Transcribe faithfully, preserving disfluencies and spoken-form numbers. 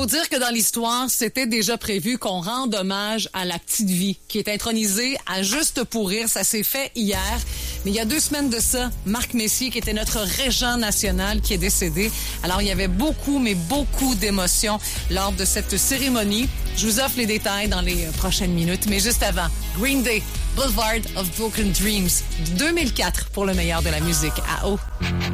faut dire que dans l'histoire, c'était déjà prévu qu'on rende hommage à la petite vie, qui est intronisée à Juste pour rire. Ça s'est fait hier. Mais il y a deux semaines de ça, Marc Messier, qui était notre régent national, qui est décédé. Alors, il y avait beaucoup, mais beaucoup d'émotions lors de cette cérémonie. Je vous offre les détails dans les prochaines minutes. Mais juste avant, Green Day, Boulevard of Broken Dreams, deux mille quatre pour le meilleur de la musique à O.